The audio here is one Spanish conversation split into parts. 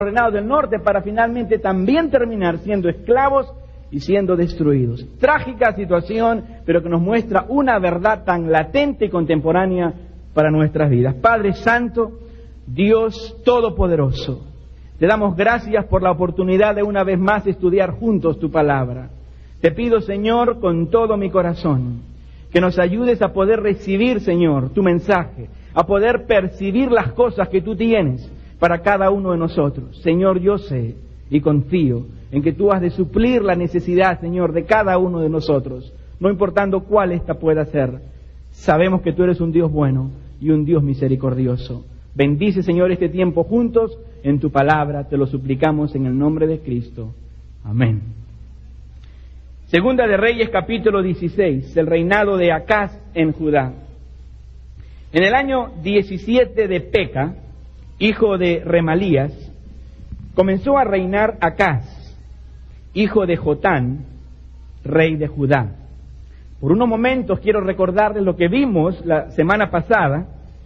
reinados del norte para finalmente también terminar siendo esclavos y siendo destruidos. Trágica situación, pero que nos muestra una verdad tan latente y contemporánea para nuestras vidas. Padre Santo, Dios Todopoderoso, te damos gracias por la oportunidad de una vez más estudiar juntos tu palabra. Te pido, Señor, con todo mi corazón, que nos ayudes a poder recibir, Señor, tu mensaje, a poder percibir las cosas que tú tienes para cada uno de nosotros. Señor, yo sé y confío en que tú has de suplir la necesidad, Señor, de cada uno de nosotros, no importando cuál ésta pueda ser. Sabemos que tú eres un Dios bueno y un Dios misericordioso. Bendice, Señor, este tiempo juntos en tu palabra, te lo suplicamos en el nombre de Cristo. Amén. Segunda de Reyes, capítulo 16, el reinado de Acaz en Judá. En el año 17 de Peca, hijo de Remalías, comenzó a reinar Acaz, hijo de Jotán, rey de Judá. Por unos momentos quiero recordarles lo que vimos la semana pasada,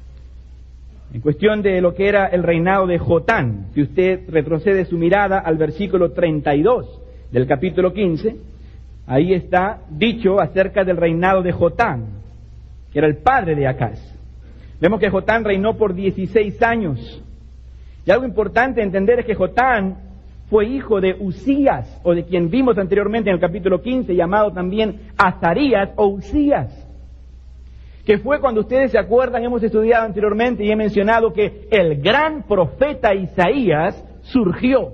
en cuestión de lo que era el reinado de Jotán. Si usted retrocede su mirada al versículo 32 del capítulo 15, ahí está dicho acerca del reinado de Jotán, que era el padre de Acaz. Vemos que Jotán reinó por 16 años. Y algo importante entender es que Jotán fue hijo de Uzías, o de quien vimos anteriormente en el capítulo 15, llamado también Azarías o Uzías, que fue, cuando ustedes se acuerdan, hemos estudiado anteriormente y he mencionado que el gran profeta Isaías surgió.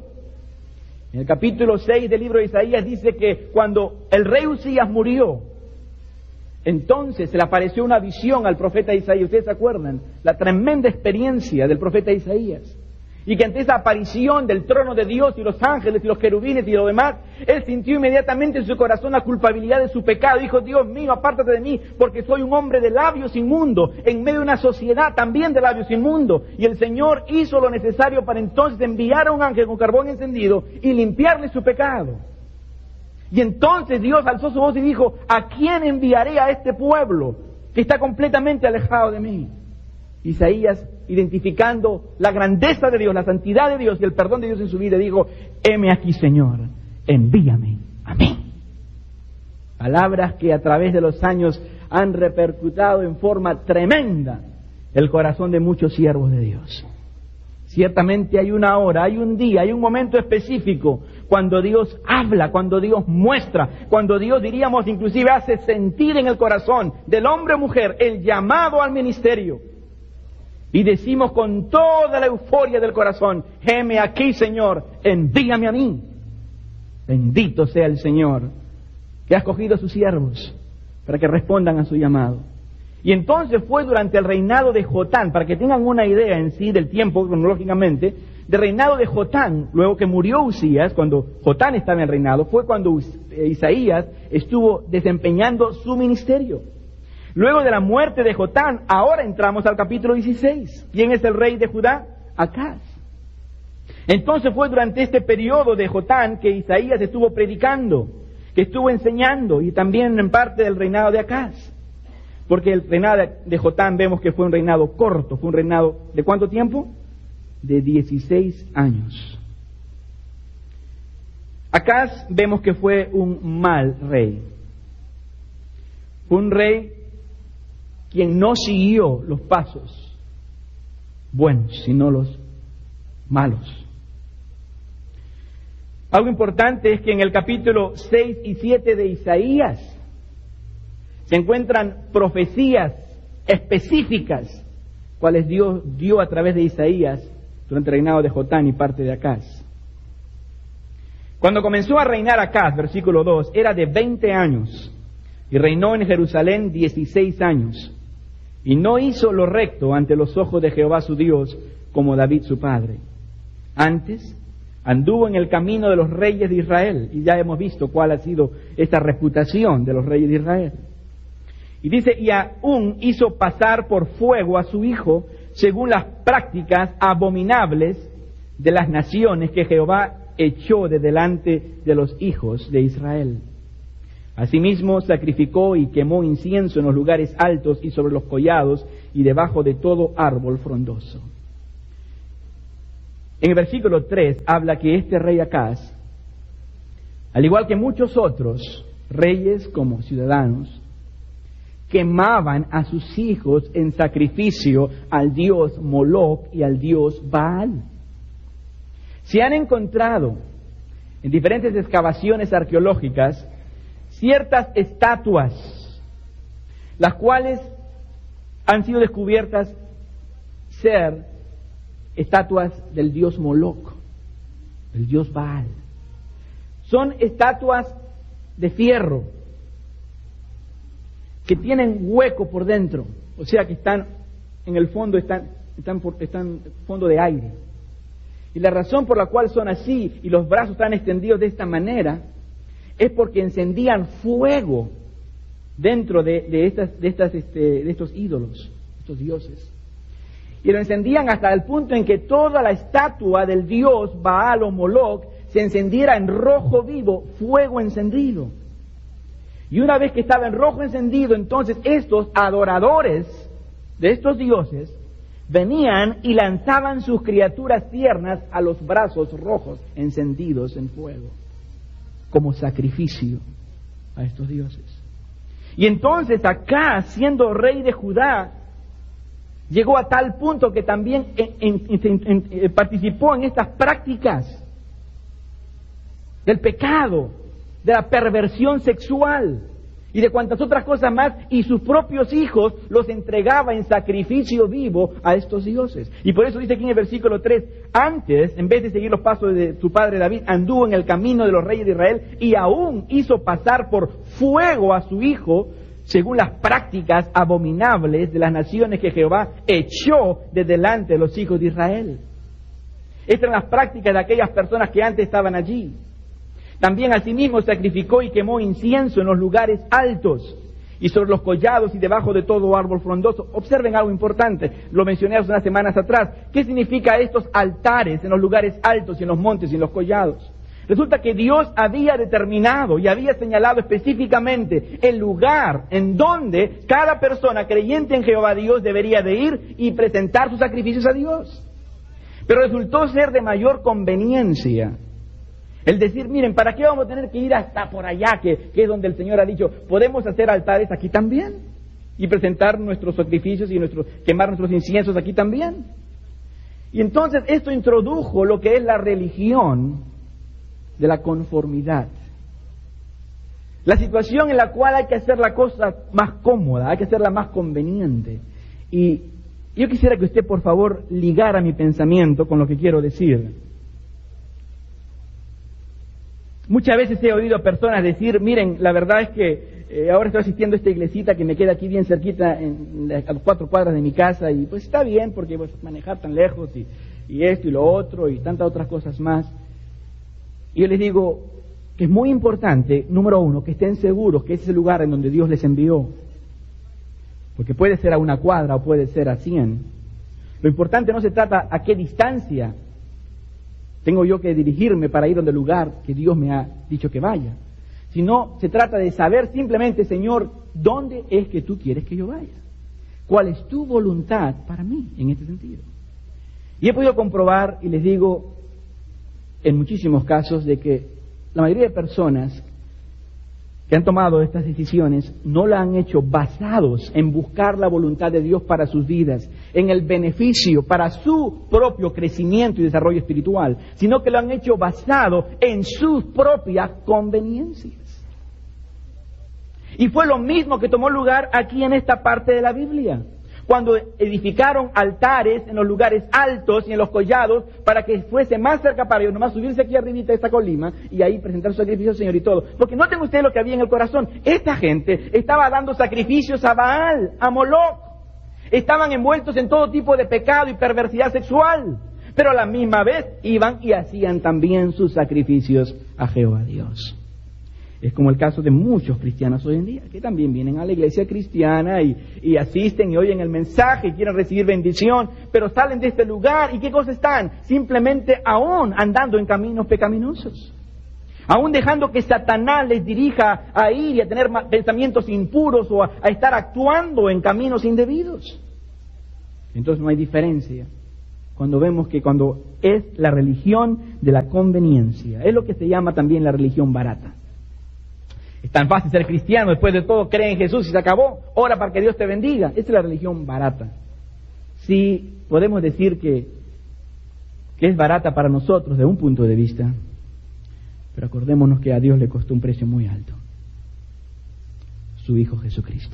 En el capítulo 6 del libro de Isaías dice que cuando el rey Uzías murió, entonces se le apareció una visión al profeta Isaías. ¿Ustedes se acuerdan? La tremenda experiencia del profeta Isaías. Y que ante esa aparición del trono de Dios y los ángeles y los querubines y lo demás, él sintió inmediatamente en su corazón la culpabilidad de su pecado. Dijo: Dios mío, apártate de mí, porque soy un hombre de labios inmundos, en medio de una sociedad también de labios inmundos. Y el Señor hizo lo necesario para entonces enviar a un ángel con carbón encendido y limpiarle su pecado. Y entonces Dios alzó su voz y dijo: ¿a quién enviaré a este pueblo que está completamente alejado de mí? Isaías, identificando la grandeza de Dios, la santidad de Dios y el perdón de Dios en su vida, dijo: heme aquí, Señor, envíame a mí. Palabras que a través de los años han repercutado en forma tremenda el corazón de muchos siervos de Dios. Ciertamente hay una hora, hay un día, hay un momento específico cuando Dios habla, cuando Dios muestra, cuando Dios, diríamos, inclusive hace sentir en el corazón del hombre o mujer el llamado al ministerio. Y decimos con toda la euforia del corazón: heme aquí, Señor, envíame a mí. Bendito sea el Señor, que ha escogido a sus siervos para que respondan a su llamado. Y entonces fue durante el reinado de Jotán, para que tengan una idea en sí del tiempo cronológicamente, del reinado de Jotán, luego que murió Uzías, cuando Jotán estaba en el reinado, fue cuando Isaías estuvo desempeñando su ministerio. Luego de la muerte de Jotán, ahora entramos al capítulo 16. ¿Quién es el rey de Judá? Acaz. Entonces fue durante este periodo de Jotán que Isaías estuvo predicando, que estuvo enseñando, y también en parte del reinado de Acaz. Porque el reinado de Jotán vemos que fue un reinado corto, fue un reinado ¿de cuánto tiempo? De 16 años. Acaz vemos que fue un mal rey. Fue un rey quien no siguió los pasos buenos, sino los malos. Algo importante es que en el capítulo 6 y 7 de Isaías se encuentran profecías específicas, cuales Dios dio a través de Isaías durante el reinado de Jotán y parte de Acaz. Cuando comenzó a reinar Acaz, versículo 2, era de 20 años y reinó en Jerusalén 16 años. Y no hizo lo recto ante los ojos de Jehová su Dios, como David su padre. Antes, anduvo en el camino de los reyes de Israel, y ya hemos visto cuál ha sido esta reputación de los reyes de Israel. Y dice: y aún hizo pasar por fuego a su hijo, según las prácticas abominables de las naciones que Jehová echó de delante de los hijos de Israel. Asimismo sacrificó y quemó incienso en los lugares altos y sobre los collados y debajo de todo árbol frondoso. En el versículo 3 habla que este rey Acaz, al igual que muchos otros reyes como ciudadanos, quemaban a sus hijos en sacrificio al dios Moloc y al dios Baal. Se han encontrado en diferentes excavaciones arqueológicas ciertas estatuas, las cuales han sido descubiertas ser estatuas del dios Moloc, del dios Baal. Son estatuas de fierro que tienen hueco por dentro, o sea que están en el fondo, están fondo de aire. Y la razón por la cual son así y los brazos están extendidos de esta manera es porque encendían fuego dentro de estos ídolos, estos dioses. Y lo encendían hasta el punto en que toda la estatua del dios Baal o Moloc se encendiera en rojo vivo, fuego encendido. Y una vez que estaba en rojo encendido, entonces estos adoradores de estos dioses venían y lanzaban sus criaturas tiernas a los brazos rojos encendidos en fuego, como sacrificio a estos dioses. Y entonces Acaz, siendo rey de Judá, llegó a tal punto que también participó en estas prácticas del pecado, de la perversión sexual y de cuantas otras cosas más, y sus propios hijos los entregaba en sacrificio vivo a estos dioses. Y por eso dice aquí en el versículo 3, antes, en vez de seguir los pasos de su padre David, anduvo en el camino de los reyes de Israel y aún hizo pasar por fuego a su hijo, según las prácticas abominables de las naciones que Jehová echó de delante de los hijos de Israel. Estas eran las prácticas de aquellas personas que antes estaban allí. También asimismo sacrificó y quemó incienso en los lugares altos y sobre los collados y debajo de todo árbol frondoso. Observen algo importante, lo mencioné hace unas semanas atrás. ¿Qué significa estos altares en los lugares altos y en los montes y en los collados? Resulta que Dios había determinado y había señalado específicamente el lugar en donde cada persona creyente en Jehová Dios debería de ir y presentar sus sacrificios a Dios. Pero resultó ser de mayor conveniencia el decir, miren, ¿para qué vamos a tener que ir hasta por allá, que es donde el Señor ha dicho, podemos hacer altares aquí también? Y presentar nuestros sacrificios y quemar nuestros inciensos aquí también. Y entonces esto introdujo lo que es la religión de la conformidad. La situación en la cual hay que hacer la cosa más cómoda, hay que hacerla más conveniente. Y yo quisiera que usted, por favor, ligara mi pensamiento con lo que quiero decir. Muchas veces he oído personas decir, miren, la verdad es que ahora estoy asistiendo a esta iglesita que me queda aquí bien cerquita, a 4 cuadras de mi casa, y pues está bien porque pues, manejar tan lejos y esto y lo otro y tantas otras cosas más. Y yo les digo que es muy importante, número uno, que estén seguros que ese es el lugar en donde Dios les envió. Porque puede ser a 1 cuadra o puede ser a 100. Lo importante no se trata a qué distancia tengo yo que dirigirme para ir donde el lugar que Dios me ha dicho que vaya, sino se trata de saber simplemente, Señor, ¿dónde es que tú quieres que yo vaya? ¿Cuál es tu voluntad para mí en este sentido? Y he podido comprobar, y les digo, en muchísimos casos, de que la mayoría de personas que han tomado estas decisiones no la han hecho basados en buscar la voluntad de Dios para sus vidas, en el beneficio para su propio crecimiento y desarrollo espiritual, sino que lo han hecho basado en sus propias conveniencias. Y fue lo mismo que tomó lugar aquí en esta parte de la Biblia, cuando edificaron altares en los lugares altos y en los collados para que fuese más cerca para ellos, nomás subirse aquí arribita de esta colina y ahí presentar su sacrificio al Señor y todo. Porque noten ustedes lo que había en el corazón. Esta gente estaba dando sacrificios a Baal, a Moloc. Estaban envueltos en todo tipo de pecado y perversidad sexual. Pero a la misma vez iban y hacían también sus sacrificios a Jehová Dios. Es como el caso de muchos cristianos hoy en día, que también vienen a la iglesia cristiana y asisten y oyen el mensaje y quieren recibir bendición, pero salen de este lugar y ¿qué cosa están? Simplemente aún andando en caminos pecaminosos. Aún dejando que Satanás les dirija a ir y a tener pensamientos impuros o a estar actuando en caminos indebidos. Entonces no hay diferencia cuando vemos que cuando es la religión de la conveniencia. Es lo que se llama también la religión barata. Es tan fácil ser cristiano, después de todo cree en Jesús y se acabó. Ora para que Dios te bendiga. Esa es la religión barata. Sí, podemos decir que es barata para nosotros de un punto de vista, pero acordémonos que a Dios le costó un precio muy alto. Su Hijo Jesucristo.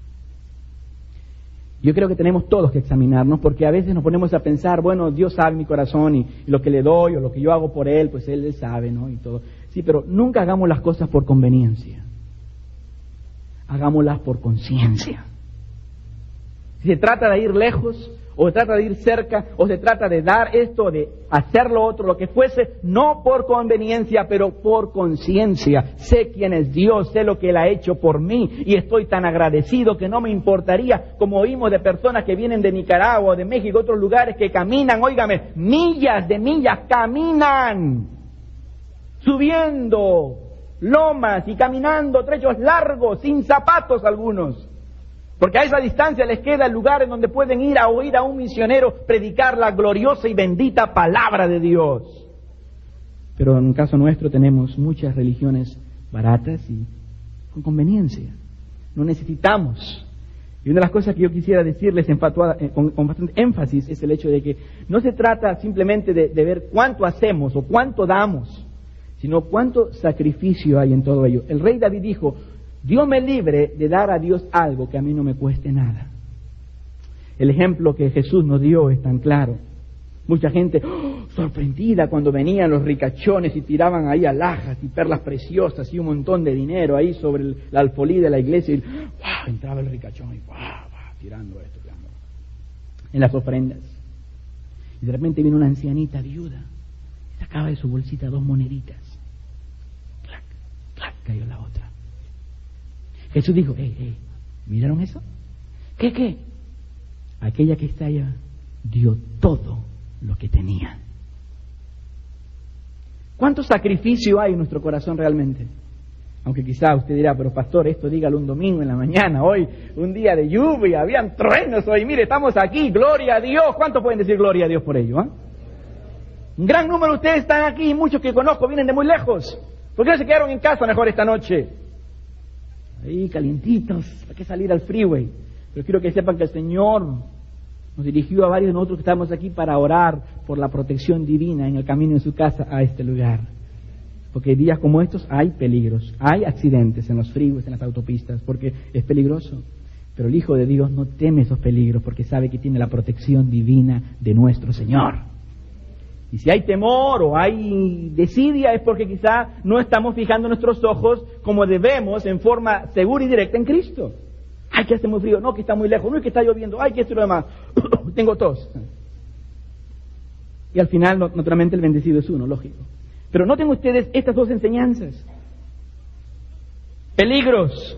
Yo creo que tenemos todos que examinarnos, porque a veces nos ponemos a pensar, bueno, Dios sabe mi corazón y lo que le doy o lo que yo hago por Él, pues Él sabe, ¿no? Y todo. Sí, pero nunca hagamos las cosas por conveniencia. Hagámoslas por conciencia. Si se trata de ir lejos, o se trata de ir cerca, o se trata de dar esto, de hacer lo otro, lo que fuese, no por conveniencia, pero por conciencia. Sé quién es Dios, sé lo que Él ha hecho por mí, y estoy tan agradecido que no me importaría, como oímos de personas que vienen de Nicaragua, de México, otros lugares que caminan, óigame, millas de millas, caminan, subiendo lomas y caminando trechos largos, sin zapatos algunos. Porque a esa distancia les queda el lugar en donde pueden ir a oír a un misionero predicar la gloriosa y bendita palabra de Dios. Pero en el caso nuestro tenemos muchas religiones baratas y con conveniencia. No necesitamos. Y una de las cosas que yo quisiera decirles con bastante énfasis es el hecho de que no se trata simplemente de ver cuánto hacemos o cuánto damos, sino cuánto sacrificio hay en todo ello. El rey David dijo, Dios me libre de dar a Dios algo que a mí no me cueste nada. El ejemplo que Jesús nos dio es tan claro. Mucha gente sorprendida cuando venían los ricachones y tiraban ahí alhajas y perlas preciosas y un montón de dinero ahí sobre la alfolí de la iglesia y entraba el ricachón y tirando esto, en las ofrendas. Y de repente viene una ancianita viuda y sacaba de su bolsita 2 moneditas. Clac, clac, cayó la otra. Jesús dijo, ¿miraron eso? ¿Qué? Aquella que está allá dio todo lo que tenía. ¿Cuánto sacrificio hay en nuestro corazón realmente? Aunque quizá usted dirá, pero pastor, esto dígalo un domingo en la mañana, hoy un día de lluvia, habían truenos hoy, mire, estamos aquí, gloria a Dios. ¿Cuántos pueden decir gloria a Dios por ello? Un gran número de ustedes están aquí y muchos que conozco vienen de muy lejos. ¿Por qué no se quedaron en casa mejor esta noche? Ahí calientitos, ¿para qué salir al freeway? Pero quiero que sepan que el Señor nos dirigió a varios de nosotros que estamos aquí para orar por la protección divina en el camino de su casa a este lugar. Porque días como estos hay peligros, hay accidentes en los freeways, en las autopistas, porque es peligroso. Pero el Hijo de Dios no teme esos peligros porque sabe que tiene la protección divina de nuestro Señor. Y si hay temor o hay desidia es porque quizá no estamos fijando nuestros ojos como debemos en forma segura y directa en Cristo. ¡Ay, que hace muy frío! No, que está muy lejos. No, que está lloviendo. ¡Ay, que esto y lo demás! Tengo tos. Y al final, naturalmente, el bendecido es uno, lógico. Pero noten ustedes estas 2 enseñanzas. Peligros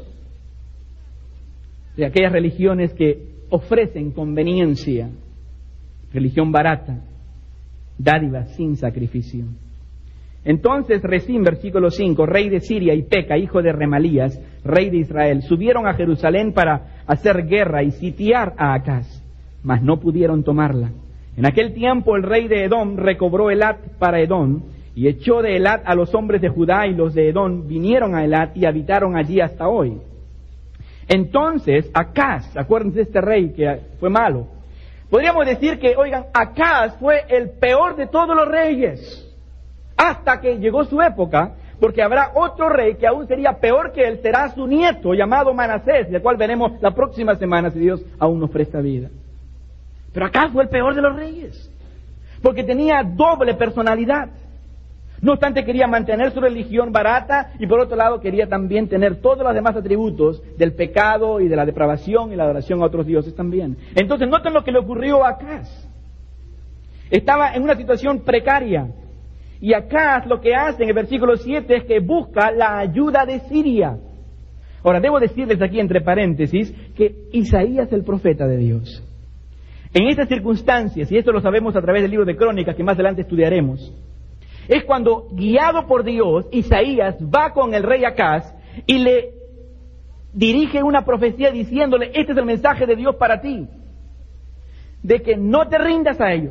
de aquellas religiones que ofrecen conveniencia. Religión barata. Dádivas sin sacrificio. Entonces Resín, versículo 5, rey de Siria, y Peca, hijo de Remalías, rey de Israel, subieron a Jerusalén para hacer guerra y sitiar a Acaz, mas no pudieron tomarla. En aquel tiempo el rey de Edom recobró Elat para Edom, y echó de Elat a los hombres de Judá, y los de Edom vinieron a Elat y habitaron allí hasta hoy. Entonces Acaz, acuérdense de este rey que fue malo, podríamos decir que, oigan, Acaz fue el peor de todos los reyes, hasta que llegó su época, porque habrá otro rey que aún sería peor que él, será su nieto, llamado Manasés, del cual veremos la próxima semana, si Dios aún nos presta vida. Pero Acaz fue el peor de los reyes, porque tenía doble personalidad. No obstante, quería mantener su religión barata y por otro lado quería también tener todos los demás atributos del pecado y de la depravación y la adoración a otros dioses también. Entonces, noten lo que le ocurrió a Acaz. Estaba en una situación precaria. Y Acaz lo que hace en el versículo 7 es que busca la ayuda de Siria. Ahora, debo decirles aquí entre paréntesis que Isaías, el profeta de Dios, en estas circunstancias, y esto lo sabemos a través del libro de Crónicas que más adelante estudiaremos, es cuando, guiado por Dios, Isaías va con el rey Acaz y le dirige una profecía diciéndole, este es el mensaje de Dios para ti, de que no te rindas a ellos,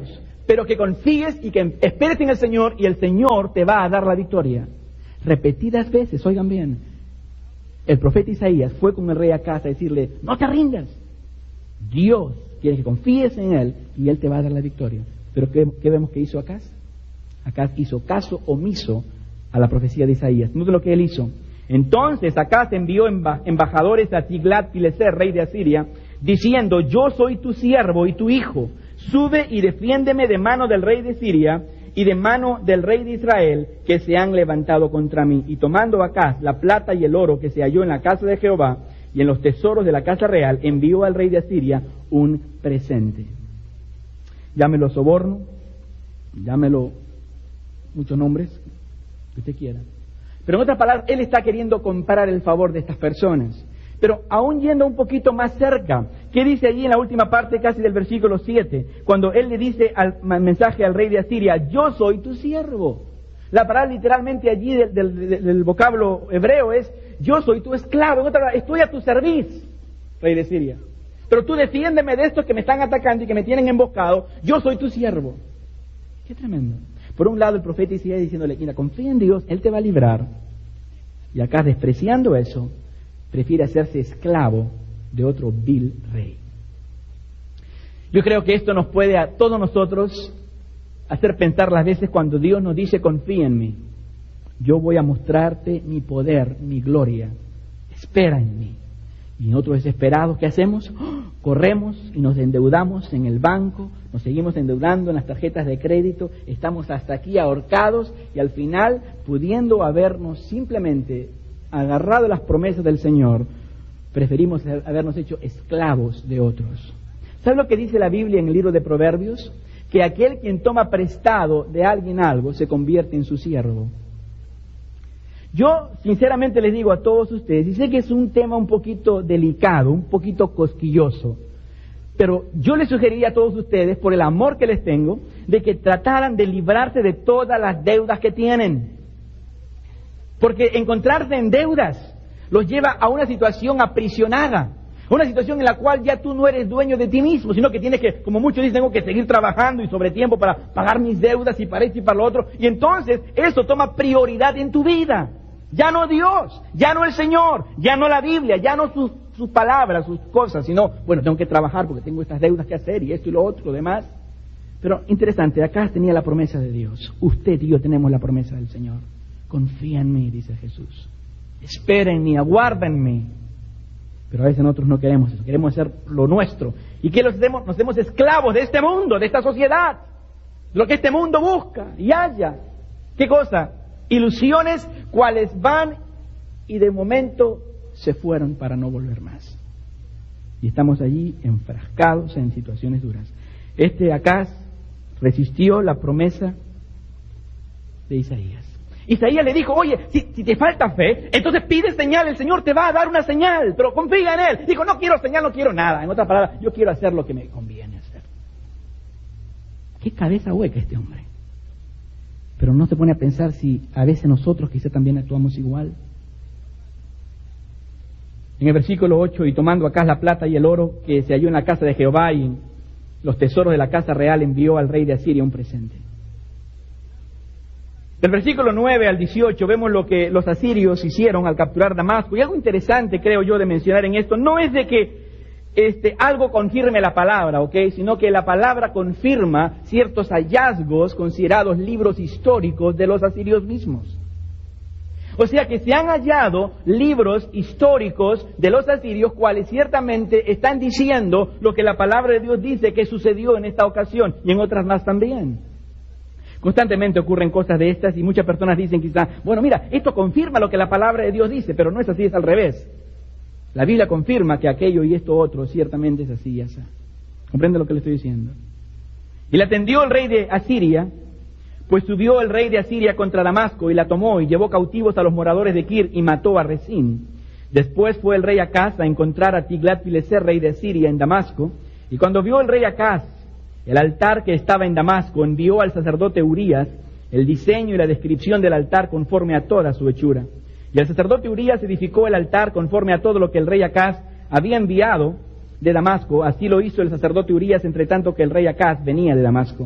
pero que confíes y que esperes en el Señor y el Señor te va a dar la victoria. Repetidas veces, oigan bien, el profeta Isaías fue con el rey Acaz a decirle, no te rindas. Dios quiere que confíes en Él y Él te va a dar la victoria. Pero ¿qué vemos que hizo Acaz? Acaz hizo caso omiso a la profecía de Isaías. Noten lo que él hizo. Entonces Acaz envió embajadores a Tiglat-Pileser, rey de Asiria, diciendo, yo soy tu siervo y tu hijo, sube y defiéndeme de mano del rey de Siria y de mano del rey de Israel, que se han levantado contra mí. Y tomando Acaz la plata y el oro que se halló en la casa de Jehová y en los tesoros de la casa real, envió al rey de Asiria un presente. Llámelo soborno, llámelo muchos nombres que usted quiera. Pero en otras palabras, él está queriendo comprar el favor de estas personas. Pero aún yendo un poquito más cerca, ¿qué dice allí en la última parte casi del versículo 7? Cuando él le dice al mensaje al rey de Asiria, yo soy tu siervo. La palabra literalmente allí del vocablo hebreo es, yo soy tu esclavo. En otras palabras, estoy a tu servicio, rey de Siria. Pero tú defiéndeme de estos que me están atacando y que me tienen emboscado. Yo soy tu siervo. Qué tremendo. Por un lado el profeta Isaías diciéndole, mira, confía en Dios, Él te va a librar. Y acá, despreciando eso, prefiere hacerse esclavo de otro vil rey. Yo creo que esto nos puede a todos nosotros hacer pensar las veces cuando Dios nos dice, confía en mí. Yo voy a mostrarte mi poder, mi gloria. Espera en mí. Y nosotros desesperados, ¿qué hacemos? Corremos y nos endeudamos en el banco, nos seguimos endeudando en las tarjetas de crédito, estamos hasta aquí ahorcados y al final, pudiendo habernos simplemente agarrado las promesas del Señor, preferimos habernos hecho esclavos de otros. ¿Sabe lo que dice la Biblia en el libro de Proverbios? Que aquel quien toma prestado de alguien algo se convierte en su siervo. Yo sinceramente les digo a todos ustedes, y sé que es un tema un poquito delicado, un poquito cosquilloso, pero yo les sugeriría a todos ustedes, por el amor que les tengo, de que trataran de librarse de todas las deudas que tienen. Porque encontrarse en deudas los lleva a una situación aprisionada, una situación en la cual ya tú no eres dueño de ti mismo, sino que tienes que, como muchos dicen, tengo que seguir trabajando y sobre tiempo para pagar mis deudas y para esto y para lo otro. Y entonces eso toma prioridad en tu vida. Ya no Dios, ya no el Señor, ya no la Biblia, ya no sus palabras, sus cosas, sino, bueno, tengo que trabajar porque tengo estas deudas que hacer y esto y lo otro, lo demás. Pero interesante, acá tenía la promesa de Dios. Usted y yo tenemos la promesa del Señor. Confía en mí, dice Jesús. Espera en mí, aguarda en mí. Pero a veces nosotros no queremos eso, queremos hacer lo nuestro. ¿Y qué nos hacemos esclavos de este mundo, de esta sociedad? De lo que este mundo busca y halla. ¿Qué cosa? Ilusiones cuales van y de momento se fueron para no volver más. Y estamos allí enfrascados en situaciones duras. Acaz resistió la promesa de Isaías. Isaías le dijo, oye, si te falta fe, entonces pide señal, el Señor te va a dar una señal, pero confía en Él. Dijo, no quiero señal, no quiero nada. En otras palabras, yo quiero hacer lo que me conviene hacer. Qué cabeza hueca este hombre. Pero no se pone a pensar si a veces nosotros quizá también actuamos igual. En el versículo 8, y tomando acá la plata y el oro que se halló en la casa de Jehová y los tesoros de la casa real, envió al rey de Asiria un presente. Del versículo 9 al 18 vemos lo que los asirios hicieron al capturar Damasco. Y algo interesante, creo yo, de mencionar en esto, no es de que algo confirme la palabra, ¿ok? Sino que la palabra confirma ciertos hallazgos considerados libros históricos de los asirios mismos. O sea que se han hallado libros históricos de los asirios, cuales ciertamente están diciendo lo que la palabra de Dios dice que sucedió en esta ocasión y en otras más también. Constantemente ocurren cosas de estas y muchas personas dicen quizá, bueno, mira, esto confirma lo que la palabra de Dios dice, pero no es así, es al revés. La Biblia confirma que aquello y esto otro ciertamente es así y así. ¿Comprende lo que le estoy diciendo? Y la atendió el rey de Asiria, pues subió el rey de Asiria contra Damasco y la tomó y llevó cautivos a los moradores de Kir y mató a Rezín. Después fue el rey Acaz a encontrar a Tiglat-Pileser, rey de Asiria, en Damasco, y cuando vio el rey Acaz el altar que estaba en Damasco, envió al sacerdote Urías el diseño y la descripción del altar conforme a toda su hechura. Y el sacerdote Urías edificó el altar conforme a todo lo que el rey Acaz había enviado de Damasco. Así lo hizo el sacerdote Urías, entre tanto que el rey Acaz venía de Damasco.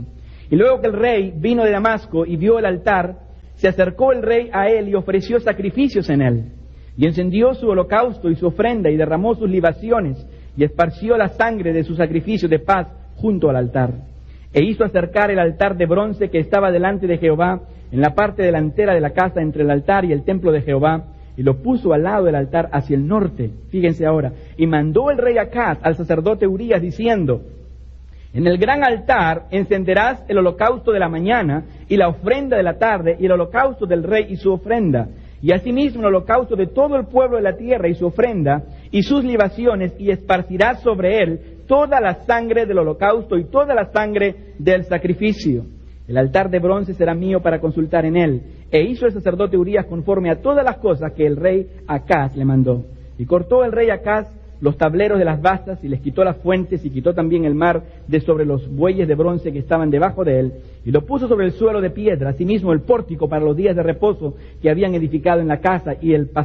Y luego que el rey vino de Damasco y vio el altar, se acercó el rey a él y ofreció sacrificios en él. Y encendió su holocausto y su ofrenda y derramó sus libaciones y esparció la sangre de su sacrificio de paz junto al altar. E hizo acercar el altar de bronce que estaba delante de Jehová en la parte delantera de la casa entre el altar y el templo de Jehová, y lo puso al lado del altar hacia el norte. Fíjense ahora. Y mandó el rey Acaz al sacerdote Urías diciendo: en el gran altar encenderás el holocausto de la mañana y la ofrenda de la tarde y el holocausto del rey y su ofrenda, y asimismo el holocausto de todo el pueblo de la tierra y su ofrenda y sus libaciones, y esparcirás sobre él toda la sangre del holocausto y toda la sangre del sacrificio. El altar de bronce será mío para consultar en él. E hizo el sacerdote Urías conforme a todas las cosas que el rey Acaz le mandó. Y cortó el rey Acaz los tableros de las bastas y les quitó las fuentes y quitó también el mar de sobre los bueyes de bronce que estaban debajo de él y lo puso sobre el suelo de piedra. Asimismo el pórtico para los días de reposo que habían edificado en la casa y el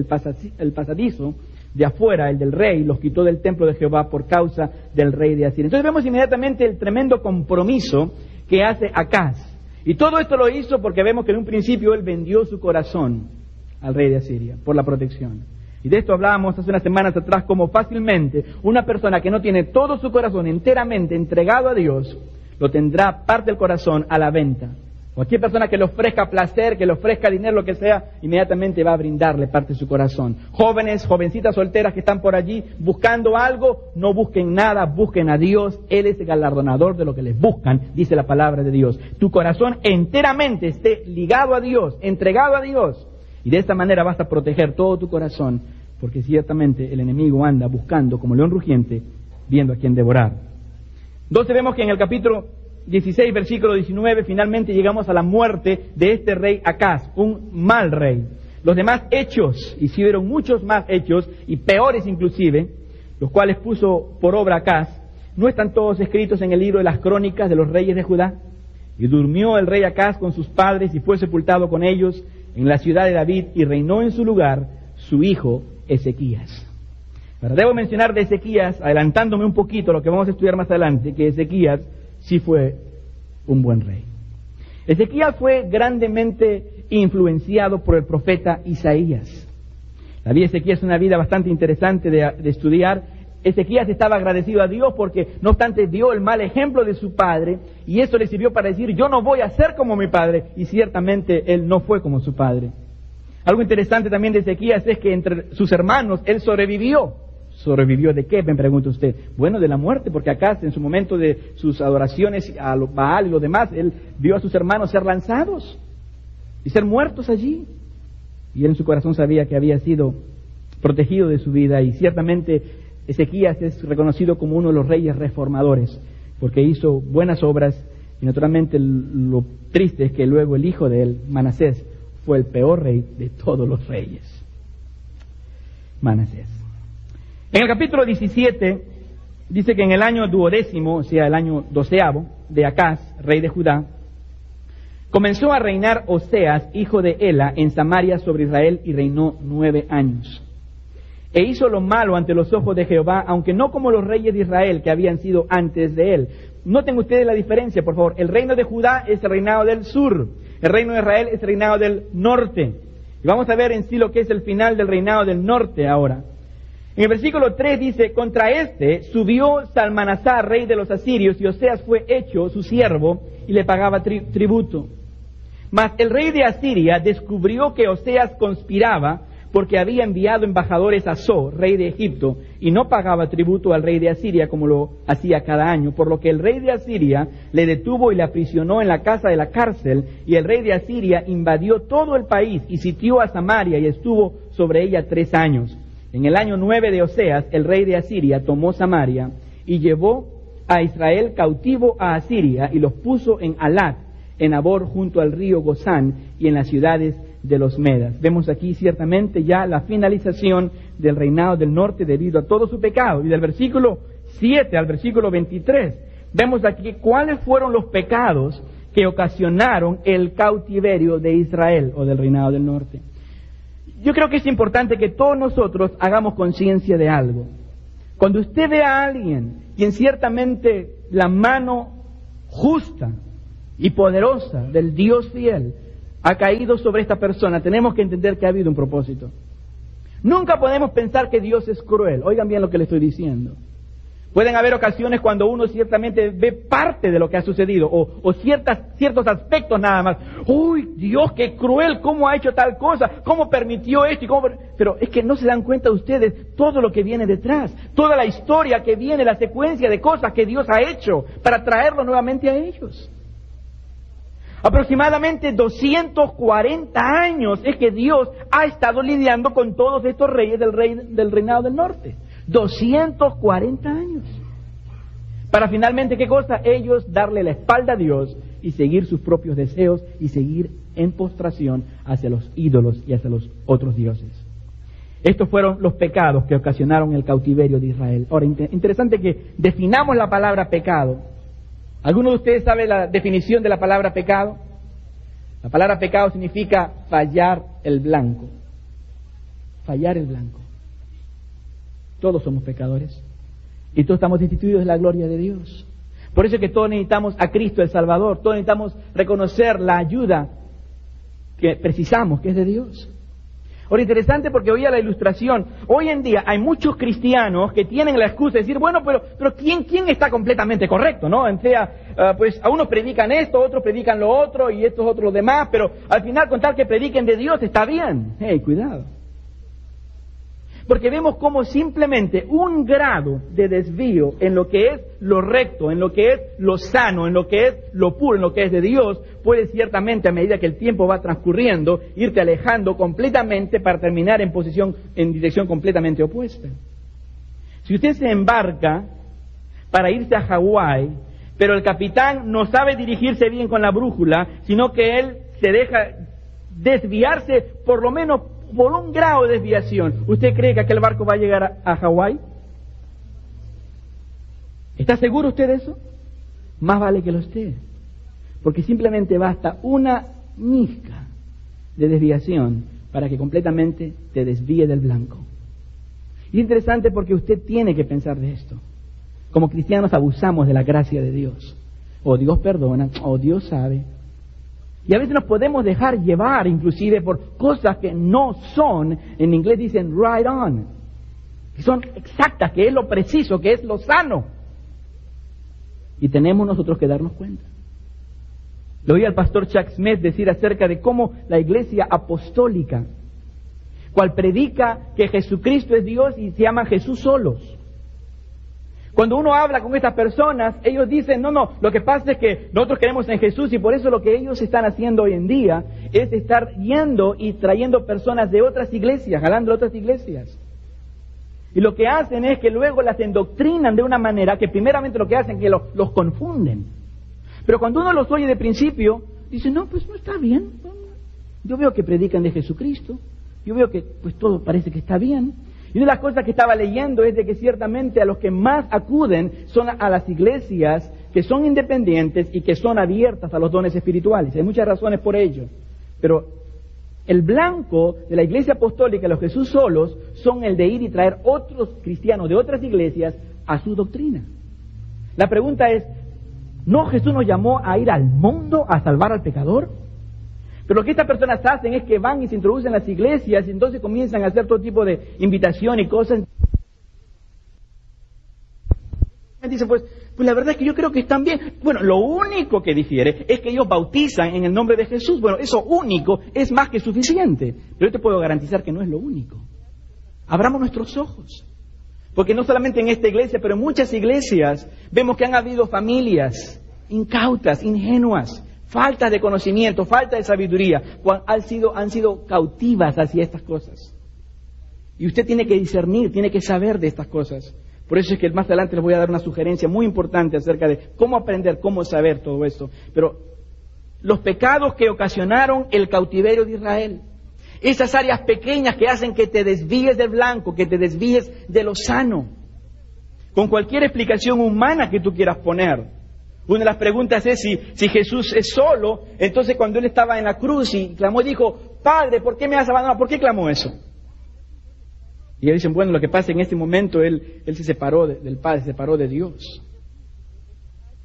pasadizo de afuera, el del rey, los quitó del templo de Jehová por causa del rey de Asiria. Entonces vemos inmediatamente el tremendo compromiso que hace Acaz. Y todo esto lo hizo porque vemos que en un principio él vendió su corazón al rey de Asiria por la protección. Y de esto hablábamos hace unas semanas atrás, como fácilmente una persona que no tiene todo su corazón enteramente entregado a Dios, lo tendrá parte del corazón a la venta. Cualquier persona que le ofrezca placer, que le ofrezca dinero, lo que sea, inmediatamente va a brindarle parte de su corazón. Jóvenes, jovencitas solteras que están por allí buscando algo, no busquen nada, busquen a Dios. Él es el galardonador de lo que les buscan, dice la palabra de Dios. Tu corazón enteramente esté ligado a Dios, entregado a Dios. Y de esta manera vas a proteger todo tu corazón, porque ciertamente el enemigo anda buscando como león rugiente, viendo a quien devorar. Entonces vemos que en el capítulo 16, versículo 19, finalmente llegamos a la muerte de este rey Acaz, un mal rey. Los demás hechos, hicieron muchos más hechos, y peores inclusive, los cuales puso por obra Acaz, ¿no están todos escritos en el libro de las crónicas de los reyes de Judá? Y durmió el rey Acaz con sus padres y fue sepultado con ellos en la ciudad de David, y reinó en su lugar su hijo Ezequías. Ahora, debo mencionar de Ezequías, adelantándome un poquito a lo que vamos a estudiar más adelante, que Ezequías sí fue un buen rey. Ezequías fue grandemente influenciado por el profeta Isaías. La vida de Ezequías es una vida bastante interesante de estudiar. Ezequías estaba agradecido a Dios porque, no obstante, dio el mal ejemplo de su padre, y eso le sirvió para decir: yo no voy a ser como mi padre, y ciertamente él no fue como su padre. Algo interesante también de Ezequías es que entre sus hermanos él sobrevivió. ¿Sobrevivió de qué? Me pregunta usted. Bueno, de la muerte, porque acá en su momento de sus adoraciones a Baal y lo demás, él vio a sus hermanos ser lanzados y ser muertos allí. Y él en su corazón sabía que había sido protegido de su vida, y ciertamente Ezequías es reconocido como uno de los reyes reformadores, porque hizo buenas obras, y naturalmente lo triste es que luego el hijo de él, Manasés, fue el peor rey de todos los reyes. Manasés. En el capítulo 17 dice que en el año 12º, o sea, el año 12º de Acaz, rey de Judá, comenzó a reinar Oseas, hijo de Ela, en Samaria sobre Israel, y reinó 9 años. E hizo lo malo ante los ojos de Jehová, aunque no como los reyes de Israel que habían sido antes de él. Noten ustedes la diferencia, por favor. El reino de Judá es el reinado del sur. El reino de Israel es el reinado del norte. Y vamos a ver en sí lo que es el final del reinado del norte ahora. En el versículo 3 dice: contra este subió Salmanasar, rey de los asirios, y Oseas fue hecho su siervo y le pagaba tributo. Mas el rey de Asiria descubrió que Oseas conspiraba, porque había enviado embajadores a So, rey de Egipto, y no pagaba tributo al rey de Asiria como lo hacía cada año, por lo que el rey de Asiria le detuvo y le aprisionó en la casa de la cárcel, y el rey de Asiria invadió todo el país y sitió a Samaria y estuvo sobre ella 3 años. En el año 9 de Oseas, el rey de Asiria tomó Samaria y llevó a Israel cautivo a Asiria y los puso en Alat, en Abor, junto al río Gozán, y en las ciudades de los Medas. Vemos aquí ciertamente ya la finalización del reinado del norte debido a todo su pecado. Y del versículo 7 al versículo 23 vemos aquí cuáles fueron los pecados que ocasionaron el cautiverio de Israel o del reinado del norte. Yo creo que es importante que todos nosotros hagamos conciencia de algo. Cuando usted ve a alguien quien ciertamente la mano justa y poderosa del Dios fiel ha caído sobre esta persona, tenemos que entender que ha habido un propósito. Nunca podemos pensar que Dios es cruel. Oigan bien lo que le estoy diciendo. Pueden haber ocasiones cuando uno ciertamente ve parte de lo que ha sucedido o ciertos aspectos nada más. ¡Uy, Dios, qué cruel! ¿Cómo ha hecho tal cosa? ¿Cómo permitió esto? Pero es que no se dan cuenta ustedes todo lo que viene detrás, toda la historia que viene, la secuencia de cosas que Dios ha hecho para traerlo nuevamente a ellos. Aproximadamente 240 años es que Dios ha estado lidiando con todos estos reyes del reinado del norte. 240 años. Para finalmente, ¿qué cosa? Ellos darle la espalda a Dios y seguir sus propios deseos y seguir en postración hacia los ídolos y hacia los otros dioses. Estos fueron los pecados que ocasionaron el cautiverio de Israel. Ahora, interesante que definamos la palabra pecado. ¿Alguno de ustedes sabe la definición de la palabra pecado? La palabra pecado significa fallar el blanco. Fallar el blanco. Todos somos pecadores y todos estamos destituidos de la gloria de Dios. Por eso es que todos necesitamos a Cristo el Salvador, todos necesitamos reconocer la ayuda que precisamos, que es de Dios. Ahora, interesante porque oía la ilustración. Hoy en día hay muchos cristianos que tienen la excusa de decir, bueno, pero ¿quién está completamente correcto, no? Pues a unos predican esto, otros predican lo otro y estos otros lo demás, pero al final con tal que prediquen de Dios está bien. ¡Hey, cuidado! Porque vemos como simplemente un grado de desvío en lo que es lo recto, en lo que es lo sano, en lo que es lo puro, en lo que es de Dios, puede ciertamente a medida que el tiempo va transcurriendo, irte alejando completamente para terminar en dirección completamente opuesta. Si usted se embarca para irse a Hawái, pero el capitán no sabe dirigirse bien con la brújula, sino que él se deja desviarse por lo menos por un grado de desviación, ¿usted cree que aquel barco va a llegar a Hawái? ¿Está seguro usted de eso? Más vale que lo esté, porque simplemente basta una ñisca de desviación para que completamente te desvíe del blanco. Y es interesante porque usted tiene que pensar de esto. Como cristianos abusamos de la gracia de Dios. O Dios perdona, o Dios sabe. Y a veces nos podemos dejar llevar inclusive por cosas que no son, en inglés dicen right on, que son exactas, que es lo preciso, que es lo sano. Y tenemos nosotros que darnos cuenta. Lo oí al pastor Chuck Smith decir acerca de cómo la iglesia apostólica, cual predica que Jesucristo es Dios y se llama Jesús solos. Cuando uno habla con estas personas, ellos dicen, no, lo que pasa es que nosotros creemos en Jesús y por eso lo que ellos están haciendo hoy en día es estar yendo y trayendo personas de otras iglesias, jalando de otras iglesias. Y lo que hacen es que luego las endoctrinan de una manera que primeramente lo que hacen es que los confunden. Pero cuando uno los oye de principio, dice, no, pues no está bien. Yo veo que predican de Jesucristo, yo veo que pues todo parece que está bien. Y una de las cosas que estaba leyendo es de que ciertamente a los que más acuden son a las iglesias que son independientes y que son abiertas a los dones espirituales. Hay muchas razones por ello. Pero el blanco de la iglesia apostólica, los Jesús solos, son el de ir y traer otros cristianos de otras iglesias a su doctrina. La pregunta es, ¿no Jesús nos llamó a ir al mundo a salvar al pecador? Pero lo que estas personas hacen es que van y se introducen en las iglesias y entonces comienzan a hacer todo tipo de invitación y cosas. Dicen, pues la verdad es que yo creo que están bien. Bueno, lo único que difiere es que ellos bautizan en el nombre de Jesús. Bueno, eso único es más que suficiente. Pero yo te puedo garantizar que no es lo único. Abramos nuestros ojos. Porque no solamente en esta iglesia, pero en muchas iglesias vemos que han habido familias incautas, ingenuas, falta de conocimiento, falta de sabiduría, han sido cautivas hacia estas cosas. Y usted tiene que discernir, tiene que saber de estas cosas. Por eso es que más adelante les voy a dar una sugerencia muy importante acerca de cómo aprender, cómo saber todo esto. Pero los pecados que ocasionaron el cautiverio de Israel, esas áreas pequeñas que hacen que te desvíes del blanco, que te desvíes de lo sano, con cualquier explicación humana que tú quieras poner. Una de las preguntas es si Jesús es solo, entonces cuando Él estaba en la cruz y clamó y dijo, Padre, ¿por qué me has abandonado? ¿Por qué clamó eso? Y ellos dicen, bueno, lo que pasa es que en este momento Él se separó del Padre, se separó de Dios.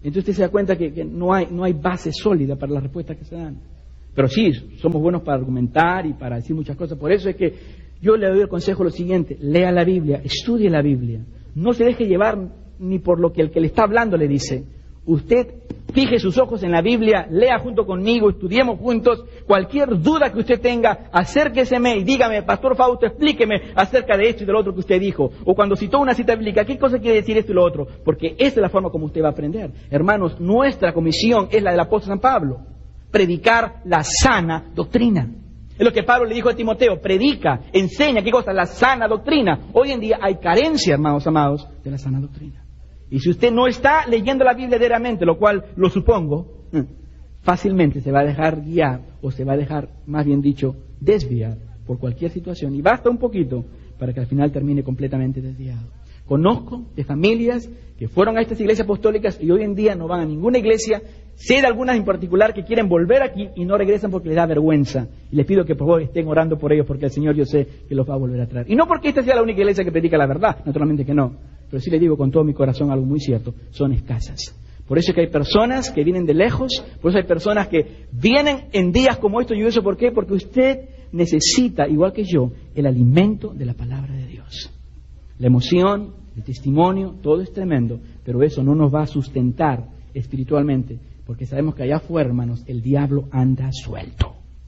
Entonces usted se da cuenta que no hay base sólida para las respuestas que se dan. Pero sí, somos buenos para argumentar y para decir muchas cosas. Por eso es que yo le doy el consejo lo siguiente: lea la Biblia, estudie la Biblia. No se deje llevar ni por lo que el que le está hablando le dice. Usted fije sus ojos en la Biblia, lea junto conmigo, estudiemos juntos. Cualquier duda que usted tenga, acérqueseme y dígame: Pastor Fausto, explíqueme acerca de esto y de lo otro que usted dijo. O cuando citó una cita bíblica, ¿qué cosa quiere decir esto y lo otro? Porque esa es la forma como usted va a aprender. Hermanos, nuestra comisión es la del apóstol San Pablo: predicar la sana doctrina. Es lo que Pablo le dijo a Timoteo: predica, enseña, ¿qué cosa? La sana doctrina. Hoy en día hay carencia, hermanos amados, de la sana doctrina. Y si usted no está leyendo la Biblia diariamente, lo cual lo supongo, fácilmente se va a dejar guiar, o se va a dejar, más bien dicho, desviar por cualquier situación. Y basta un poquito para que al final termine completamente desviado. Conozco de familias que fueron a estas iglesias apostólicas y hoy en día no van a ninguna iglesia. Sé de algunas en particular que quieren volver aquí y no regresan porque les da vergüenza. Y les pido que por favor estén orando por ellos, porque el Señor, yo sé que los va a volver a traer. Y no porque esta sea la única iglesia que predica la verdad, naturalmente que no. Pero sí les digo con todo mi corazón algo muy cierto: son escasas. Por eso es que hay personas que vienen de lejos, por eso hay personas que vienen en días como estos. ¿Y eso por qué? Porque usted necesita, igual que yo, el alimento de la palabra de Dios. La emoción, el testimonio, todo es tremendo, pero eso no nos va a sustentar espiritualmente, porque sabemos que allá afuera, hermanos, el diablo anda suelto.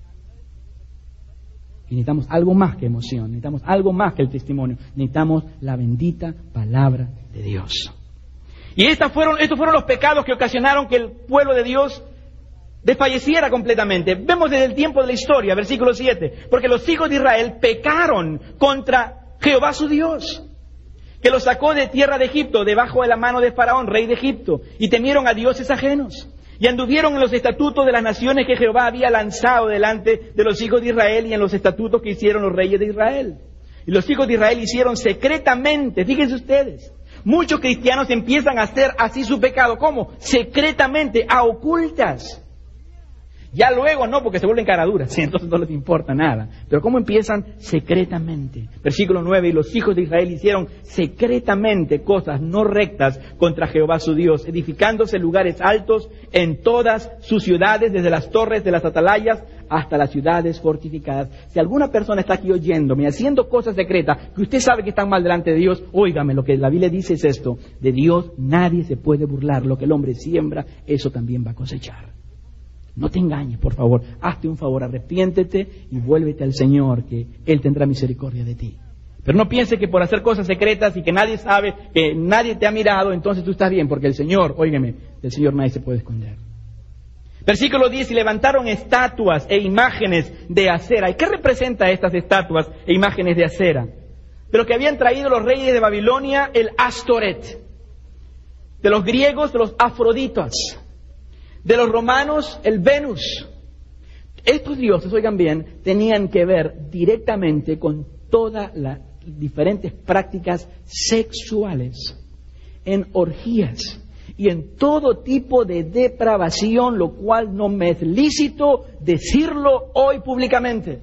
Y necesitamos algo más que emoción, necesitamos algo más que el testimonio, necesitamos la bendita palabra de Dios. Y estos fueron los pecados que ocasionaron que el pueblo de Dios desfalleciera completamente. Vemos desde el tiempo de la historia, versículo 7, porque los hijos de Israel pecaron contra Jehová su Dios, que los sacó de tierra de Egipto, debajo de la mano de Faraón, rey de Egipto, y temieron a dioses ajenos, y anduvieron en los estatutos de las naciones que Jehová había lanzado delante de los hijos de Israel, y en los estatutos que hicieron los reyes de Israel. Y los hijos de Israel hicieron secretamente, fíjense ustedes, muchos cristianos empiezan a hacer así su pecado. ¿Cómo? Secretamente, a ocultas. Ya luego no, porque se vuelven caraduras, ¿sí? Entonces no les importa nada. Pero ¿cómo empiezan? Secretamente. Versículo 9, y los hijos de Israel hicieron secretamente cosas no rectas contra Jehová su Dios, edificándose lugares altos en todas sus ciudades, desde las torres de las atalayas hasta las ciudades fortificadas. Si alguna persona está aquí oyéndome, haciendo cosas secretas, que usted sabe que están mal delante de Dios, óigame, lo que la Biblia dice es esto: de Dios nadie se puede burlar. Lo que el hombre siembra, eso también va a cosechar. No te engañes, por favor. Hazte un favor, arrepiéntete y vuélvete al Señor, que Él tendrá misericordia de ti. Pero no pienses que por hacer cosas secretas y que nadie sabe, que nadie te ha mirado, entonces tú estás bien, porque el Señor, óigame, del Señor nadie se puede esconder. Versículo 10, y levantaron estatuas e imágenes de acera. ¿Y qué representa estas estatuas e imágenes de acera? De lo que habían traído los reyes de Babilonia, el Astoret. De los griegos, los Afroditas. De los romanos, el Venus. Estos dioses, oigan bien, tenían que ver directamente con todas las diferentes prácticas sexuales, en orgías y en todo tipo de depravación, lo cual no me es lícito decirlo hoy públicamente.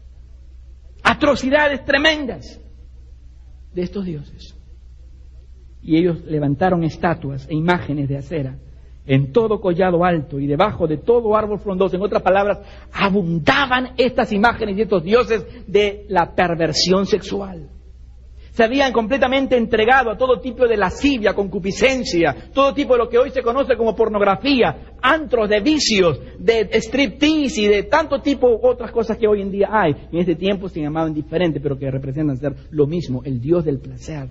Atrocidades tremendas de estos dioses. Y ellos levantaron estatuas e imágenes de acera en todo collado alto y debajo de todo árbol frondoso. En otras palabras, abundaban estas imágenes y estos dioses de la perversión sexual. Se habían completamente entregado a todo tipo de lascivia, concupiscencia, todo tipo de lo que hoy se conoce como pornografía, antros de vicios, de striptease y de tanto tipo otras cosas que hoy en día hay. En este tiempo se llamaban diferentes, pero que representan ser lo mismo, el Dios del placer.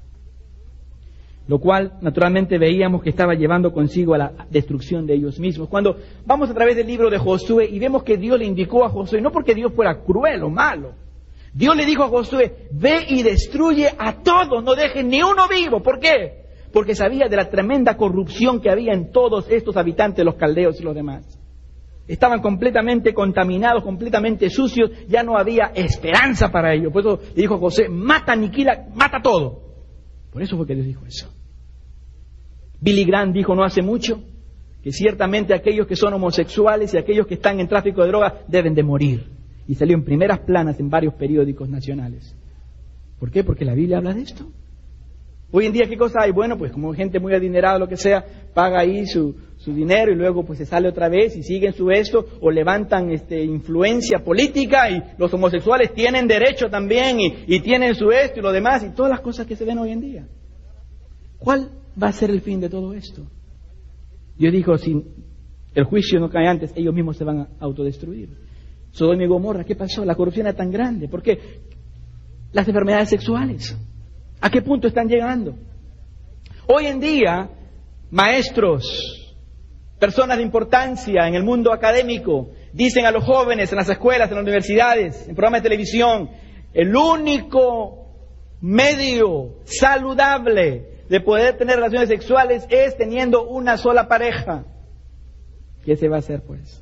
Lo cual, naturalmente, veíamos que estaba llevando consigo a la destrucción de ellos mismos. Cuando vamos a través del libro de Josué y vemos que Dios le indicó a Josué, no porque Dios fuera cruel o malo, Dios le dijo a Josué: ve y destruye a todos, no dejes ni uno vivo. ¿Por qué? Porque sabía de la tremenda corrupción que había en todos estos habitantes, los caldeos y los demás. Estaban completamente contaminados, completamente sucios, ya no había esperanza para ellos. Por eso le dijo a Josué: mata, aniquila, mata todo. Por eso fue que Dios dijo eso. Billy Graham dijo no hace mucho que ciertamente aquellos que son homosexuales y aquellos que están en tráfico de drogas deben de morir. Y salió en primeras planas en varios periódicos nacionales. ¿Por qué? Porque la Biblia habla de esto. Hoy en día, ¿qué cosa hay? Bueno, pues como gente muy adinerada, lo que sea, paga ahí su dinero y luego pues se sale otra vez y siguen su esto, o levantan influencia política, y los homosexuales tienen derecho también y tienen su esto y lo demás, y todas las cosas que se ven hoy en día. ¿Cuál va a ser el fin de todo esto? Dios dijo, si el juicio no cae antes, ellos mismos se van a autodestruir. Sodoma y Gomorra, ¿qué pasó? La corrupción era tan grande. ¿Por qué? Las enfermedades sexuales. ¿A qué punto están llegando? Hoy en día, maestros, personas de importancia en el mundo académico, dicen a los jóvenes en las escuelas, en las universidades, en programas de televisión, el único medio saludable de poder tener relaciones sexuales es teniendo una sola pareja. ¿Qué se va a hacer, pues?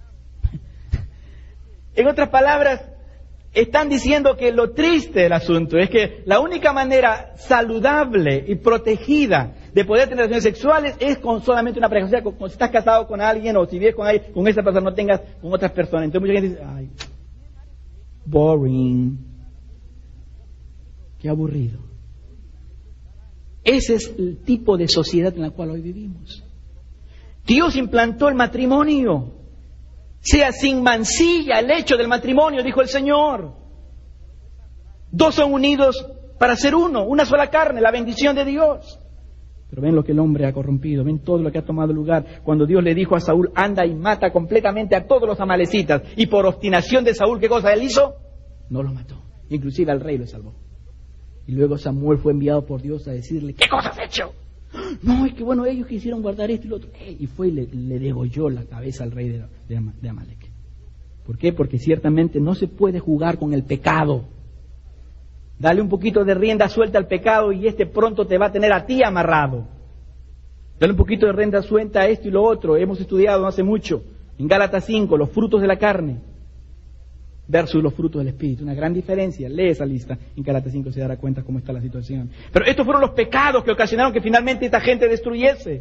En otras palabras, están diciendo que lo triste del asunto es que la única manera saludable y protegida de poder tener relaciones sexuales es con solamente una pareja. O sea, como si estás casado con alguien o si vives con alguien, con esa persona, no tengas con otras personas. Entonces mucha gente dice, ay, boring. Qué aburrido. Ese es el tipo de sociedad en la cual hoy vivimos. Dios implantó el matrimonio. Sea sin mancilla el hecho del matrimonio, dijo el Señor. Dos son unidos para ser uno, una sola carne, la bendición de Dios. Pero ven lo que el hombre ha corrompido, ven todo lo que ha tomado lugar. Cuando Dios le dijo a Saúl, anda y mata completamente a todos los amalecitas. Y por obstinación de Saúl, ¿qué cosa él hizo? No los mató. Inclusive al rey lo salvó. Y luego Samuel fue enviado por Dios a decirle, ¿qué cosa has hecho? No, es que bueno, ellos quisieron guardar esto y lo otro. Y fue y le degolló la cabeza al rey de Amalek. ¿Por qué? Porque ciertamente no se puede jugar con el pecado. Dale un poquito de rienda suelta al pecado y pronto te va a tener a ti amarrado. Dale un poquito de rienda suelta a esto y lo otro. Hemos estudiado no hace mucho, en Gálatas 5, los frutos de la carne versus los frutos del Espíritu. Una gran diferencia. Lee esa lista. En Gálatas 5 se dará cuenta cómo está la situación. Pero estos fueron los pecados que ocasionaron que finalmente esta gente destruyese.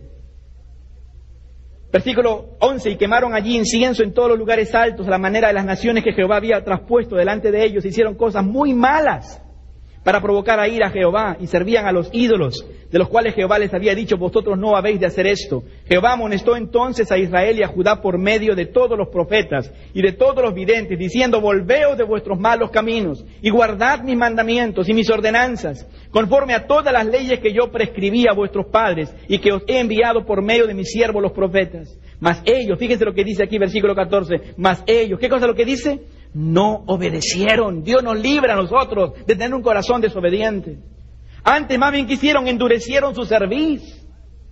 Versículo 11, y quemaron allí incienso en todos los lugares altos, a la manera de las naciones que Jehová había traspuesto delante de ellos. Hicieron cosas muy malas para provocar a ira a Jehová, y servían a los ídolos, de los cuales Jehová les había dicho, vosotros no habéis de hacer esto. Jehová amonestó entonces a Israel y a Judá por medio de todos los profetas y de todos los videntes, diciendo, volveos de vuestros malos caminos, y guardad mis mandamientos y mis ordenanzas, conforme a todas las leyes que yo prescribí a vuestros padres, y que os he enviado por medio de mis siervos los profetas. Mas ellos, fíjense lo que dice aquí, versículo 14, mas ellos, ¿qué cosa es lo que dice? No obedecieron. Dios nos libra a nosotros de tener un corazón desobediente. Antes, más bien, que hicieron, endurecieron su cerviz.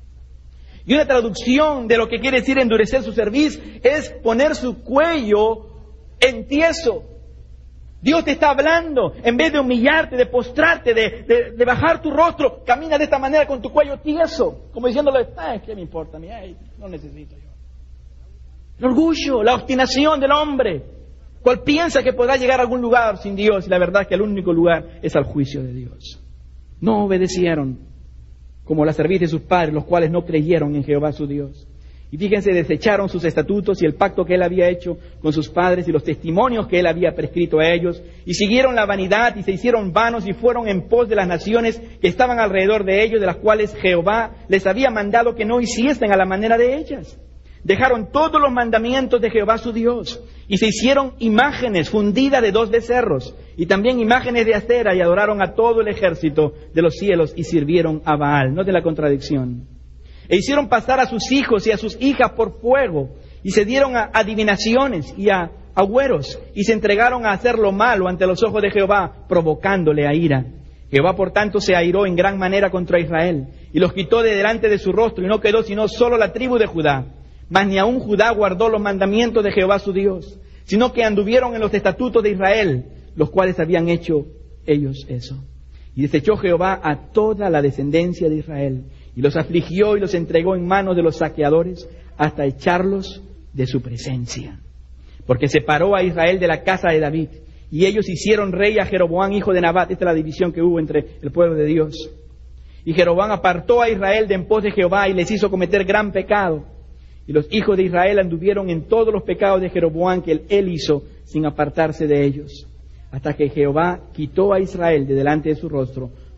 Y una traducción de lo que quiere decir endurecer su cerviz es poner su cuello en tieso. Dios te está hablando, en vez de humillarte, de postrarte, de bajar tu rostro, camina de esta manera con tu cuello tieso, como diciéndole, ¿qué me importa? No necesito yo. El orgullo, la obstinación del hombre, cual piensa que podrá llegar a algún lugar sin Dios, y la verdad es que el único lugar es al juicio de Dios. No obedecieron, como la cerviz de sus padres, los cuales no creyeron en Jehová su Dios. Y fíjense, desecharon sus estatutos y el pacto que él había hecho con sus padres y los testimonios que él había prescrito a ellos, y siguieron la vanidad y se hicieron vanos y fueron en pos de las naciones que estaban alrededor de ellos, de las cuales Jehová les había mandado que no hiciesen a la manera de ellas. Dejaron todos los mandamientos de Jehová su Dios y se hicieron imágenes fundidas de 2 becerros y también imágenes de acera, y adoraron a todo el ejército de los cielos y sirvieron a Baal. Note la contradicción. E hicieron pasar a sus hijos y a sus hijas por fuego, y se dieron a adivinaciones y a agüeros, y se entregaron a hacer lo malo ante los ojos de Jehová, provocándole a ira. Jehová, por tanto, se airó en gran manera contra Israel, y los quitó de delante de su rostro, y no quedó sino solo la tribu de Judá. Mas ni aun Judá guardó los mandamientos de Jehová su Dios, sino que anduvieron en los estatutos de Israel, los cuales habían hecho ellos eso. Y desechó Jehová a toda la descendencia de Israel, y los afligió y los entregó en manos de los saqueadores, hasta echarlos de su presencia. Porque separó a Israel de la casa de David, y ellos hicieron rey a Jeroboam, hijo de Nabat. Esta es la división que hubo entre el pueblo de Dios. Y Jeroboam apartó a Israel de en pos de Jehová, y les hizo cometer gran pecado. Y los hijos de Israel anduvieron en todos los pecados de Jeroboam que él hizo, sin apartarse de ellos, hasta que Jehová quitó a Israel de delante de su rostro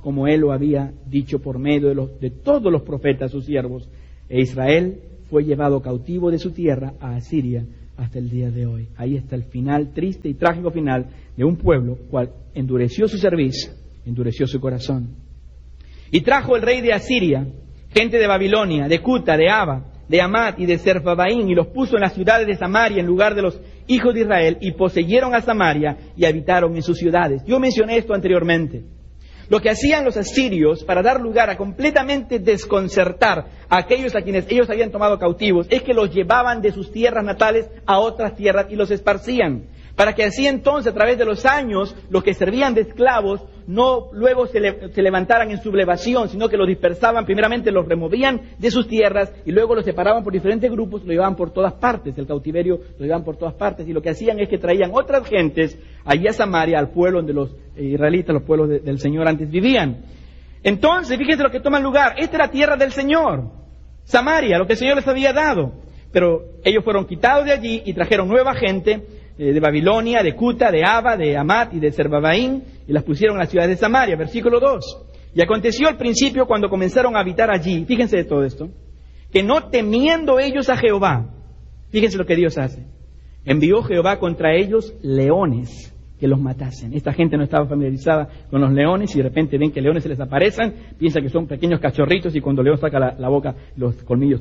como Él lo había dicho por medio de todos los profetas, sus siervos. E Israel fue llevado cautivo de su tierra a Asiria hasta el día de hoy. Ahí está el final, triste y trágico final, de un pueblo cual endureció su cerviz, endureció su corazón. Y trajo el rey de Asiria gente de Babilonia, de Cuta, de Aba, de Amat y de Serfabaín, y los puso en las ciudades de Samaria en lugar de los hijos de Israel, y poseyeron a Samaria y habitaron en sus ciudades. Yo mencioné esto anteriormente. Lo que hacían los asirios para dar lugar a completamente desconcertar a aquellos a quienes ellos habían tomado cautivos es que los llevaban de sus tierras natales a otras tierras y los esparcían. Para que así entonces, a través de los años, los que servían de esclavos no luego se levantaran en sublevación, sino que los dispersaban, primeramente los removían de sus tierras y luego los separaban por diferentes grupos, lo llevaban por todas partes, el cautiverio lo llevaban por todas partes, y lo que hacían es que traían otras gentes allí a Samaria, al pueblo donde los israelitas, los pueblos del Señor antes vivían. Entonces, fíjense lo que toma lugar. Esta era tierra del Señor, Samaria, lo que el Señor les había dado, pero ellos fueron quitados de allí y trajeron nueva gente de Babilonia, de Cuta, de Aba, de Amat y de Serfabaín, y las pusieron en la ciudad de Samaria. Versículo 2. Y aconteció al principio, cuando comenzaron a habitar allí, fíjense de todo esto, que no temiendo ellos a Jehová, fíjense lo que Dios hace, envió Jehová contra ellos leones que los matasen. Esta gente no estaba familiarizada con los leones y de repente ven que leones se les aparecen, piensan que son pequeños cachorritos y cuando el león saca la boca, los colmillos.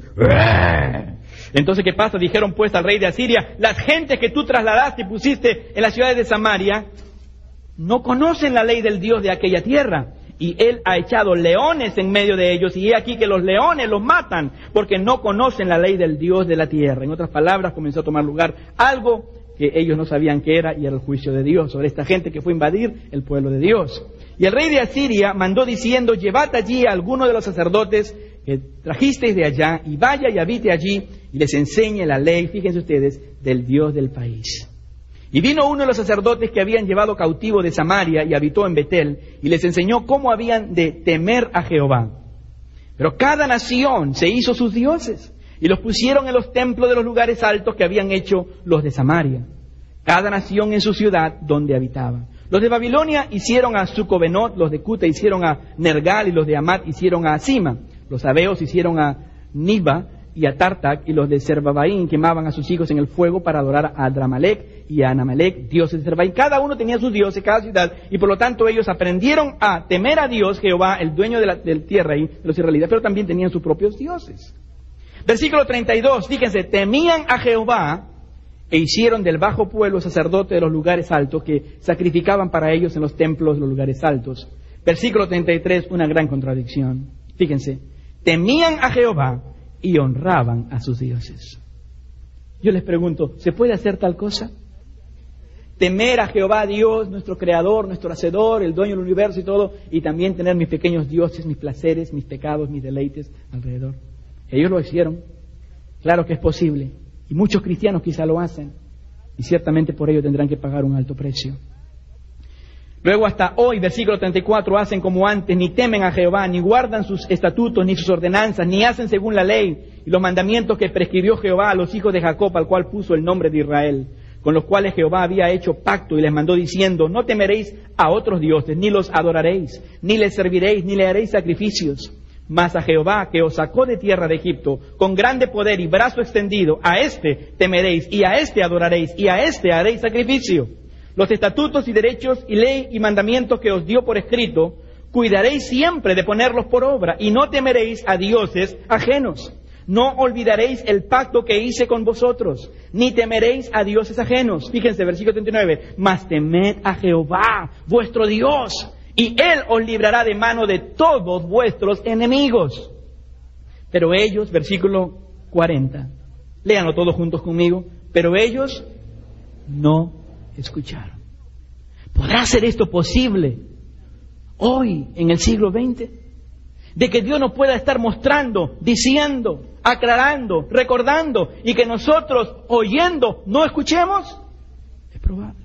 Entonces, ¿qué pasa? Dijeron pues al rey de Asiria: las gentes que tú trasladaste y pusiste en las ciudades de Samaria no conocen la ley del Dios de aquella tierra, y Él ha echado leones en medio de ellos, y he aquí que los leones los matan, porque no conocen la ley del Dios de la tierra. En otras palabras, comenzó a tomar lugar algo que ellos no sabían qué era, y era el juicio de Dios sobre esta gente que fue a invadir el pueblo de Dios. Y el rey de Asiria mandó diciendo: llevad allí a alguno de los sacerdotes que trajisteis de allá, y vaya y habite allí, y les enseñe la ley, fíjense ustedes, del Dios del país. Y vino uno de los sacerdotes que habían llevado cautivo de Samaria, y habitó en Betel, y les enseñó cómo habían de temer a Jehová. Pero cada nación se hizo sus dioses, y los pusieron en los templos de los lugares altos que habían hecho los de Samaria, cada nación en su ciudad donde habitaba. Los de Babilonia hicieron a Sucobenot, los de Cuta hicieron a Nergal, y los de Amat hicieron a Asima. Los sabeos hicieron a Niba y a Tartac, y los de Serfabaín quemaban a sus hijos en el fuego para adorar a Adramelec y a Anamelec, dioses de Serfabaín. Cada uno tenía sus dioses, cada ciudad, y por lo tanto ellos aprendieron a temer a Dios, Jehová, el dueño de la tierra y de los israelitas, pero también tenían sus propios dioses. Versículo 32, fíjense: temían a Jehová e hicieron del bajo pueblo sacerdote de los lugares altos, que sacrificaban para ellos en los templos de los lugares altos. Versículo 33, una gran contradicción. Fíjense: temían a Jehová y honraban a sus dioses. Yo les pregunto, ¿se puede hacer tal cosa? Temer a Jehová, Dios, nuestro creador, nuestro hacedor, el dueño del universo y todo, y también tener mis pequeños dioses, mis placeres, mis pecados, mis deleites alrededor. Ellos lo hicieron. Claro que es posible. Y muchos cristianos quizá lo hacen. Y ciertamente por ello tendrán que pagar un alto precio. Luego hasta hoy, versículo 34, hacen como antes, ni temen a Jehová, ni guardan sus estatutos, ni sus ordenanzas, ni hacen según la ley y los mandamientos que prescribió Jehová a los hijos de Jacob, al cual puso el nombre de Israel, con los cuales Jehová había hecho pacto y les mandó diciendo: no temeréis a otros dioses, ni los adoraréis, ni les serviréis, ni le haréis sacrificios. Mas a Jehová, que os sacó de tierra de Egipto, con grande poder y brazo extendido, a éste temeréis, y a éste adoraréis, y a éste haréis sacrificio. Los estatutos y derechos y ley y mandamientos que os dio por escrito, cuidaréis siempre de ponerlos por obra, y no temeréis a dioses ajenos. No olvidaréis el pacto que hice con vosotros, ni temeréis a dioses ajenos. Fíjense, versículo 39, mas temed a Jehová, vuestro Dios, y Él os librará de mano de todos vuestros enemigos. Pero ellos, versículo 40, léanlo todos juntos conmigo, pero ellos no escucharon. ¿Podrá ser esto posible hoy, en el siglo XX? De que Dios nos pueda estar mostrando, diciendo, aclarando, recordando, y que nosotros, oyendo, no escuchemos. Es probable.